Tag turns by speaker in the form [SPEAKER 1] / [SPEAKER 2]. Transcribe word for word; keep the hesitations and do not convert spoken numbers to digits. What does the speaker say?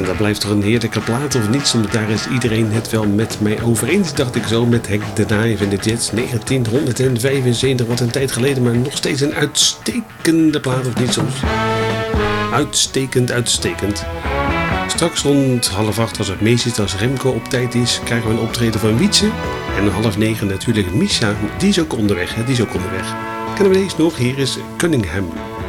[SPEAKER 1] dat blijft toch een heerlijke plaat of niet? Want daar is iedereen het wel met mij over eens, dacht ik zo, met Henk de Naaief en de Jets. negentienhonderdvijfenzeventig, wat een tijd geleden, maar nog steeds een uitstekende plaat of niet soms? Uitstekend, uitstekend. Straks rond half acht, als het mee zit, als Remco op tijd is, krijgen we een optreden van Wietse. En om half negen natuurlijk Misha, die is ook onderweg, hè? Die is ook onderweg. Kennen we deze nog? Hier is Cunningham.